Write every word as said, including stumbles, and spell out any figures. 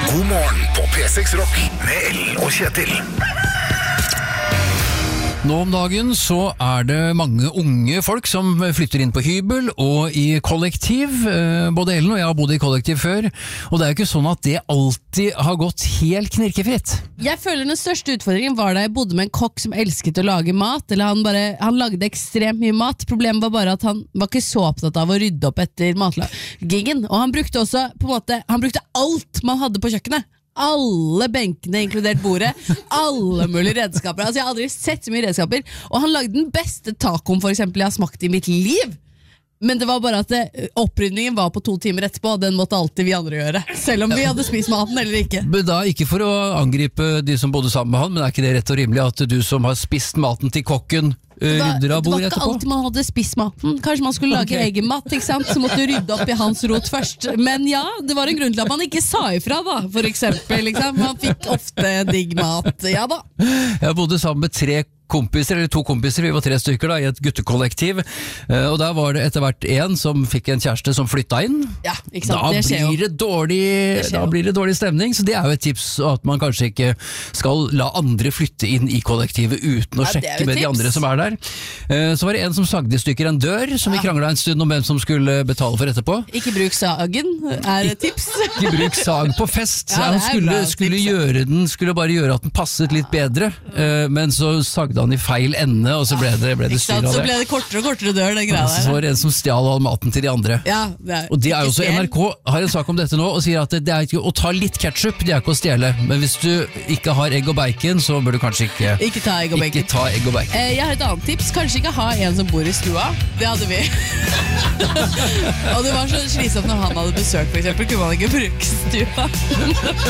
God morgen på P seks Rock med Ellen og Kjetil. Nå om dagen så er det mange unge folk som flytter inn på hybel og i kollektiv. Både Ellen og jeg har bodd i kollektiv før, og det er jo ikke sånn at det alltid har gått helt knirkefritt. Jeg føler den største utfordringen var da jeg bodde med en kokk som elsket å lage mat, eller han, bare, han lagde ekstremt mye mat. Problemet var bare at han var ikke så opptatt av å rydde opp etter matlagingen, og han brukte også på en måte, han brukte alt man hadde på kjøkkenet. Alle benkene, inkludert bordet, alle mulige redskaper. Altså jeg har aldri sett så mye redskaper. Og han lagde den beste tacoen for eksempel jeg har smakt i mitt liv. Men det var bare at det, opprydningen var på to timer etterpå, og den måtte alltid vi andre gjøre. Selv om vi hadde spist maten eller ikke. Men da ikke for å angripe de som bodde sammen med han, men er ikke det rett og rimelig at du som har spist maten til kokken rydder av bordet etterpå? Det var ikke alltid man hadde spist maten. Kanskje man skulle lage okay. egen mat, ikke sant? Så måtte du rydde opp i hans rot først. Men ja, det var en grunn til at man ikke sa ifra da, for eksempel, liksom. Man fikk ofte digg mat, ja da. Jeg bodde sammen med tre kompiser, eller to kompiser, vi var tre stykker da, i et guttekollektiv, og der var det etter hvert en som fikk en kjæreste som flytta inn. Ja, ikke sant? Da det skjer blir det dårlig, det da blir det dårlig stemning, så det er jo et tips at man kanskje ikke skal la andre flytte inn i kollektivet uten å ja, sjekke med tips. de andre som er der. Så var det en som sagde i stykker en dør, som ja. vi kranglet en stund om hvem som skulle betale for etterpå. Ikke bruk sagen, er det tips? Ikke bruk sag på fest. Ja, han skulle, skulle gjøre den, skulle bare gjøre at den passet litt bedre, men så sagde han i feil ende, og så ble det, ble det styr av det. Så ble det kortere og kortere dør, den greia der. Så var det en som stjal all maten til de andre. Ja, det er og det er jo også, N R K har en sak om dette nå, og sier at det er ikke å ta litt ketchup, det er ikke å stjele. Men hvis du ikke har egg og bacon, så bør du kanskje ikke Ikke ta egg og bacon. Ikke ta egg og bacon. Eh, jeg har et annet tips, kanskje ikke ha en som bor i stua. Det hadde vi. Og det var så slitsomt når han hadde besøk, for eksempel, kunne man ikke bruke stua.